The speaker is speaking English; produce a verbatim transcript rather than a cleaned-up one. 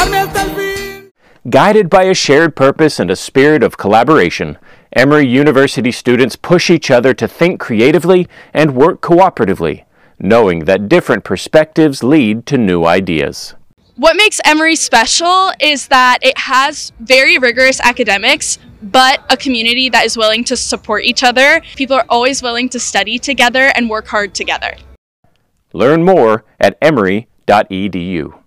darme hasta el fin. Guided by a shared purpose and a spirit of collaboration, Emory University students push each other to think creatively and work cooperatively, knowing that different perspectives lead to new ideas. What makes Emory special is that it has very rigorous academics, but a community that is willing to support each other. People are always willing to study together and work hard together. Learn more at emory dot e d u.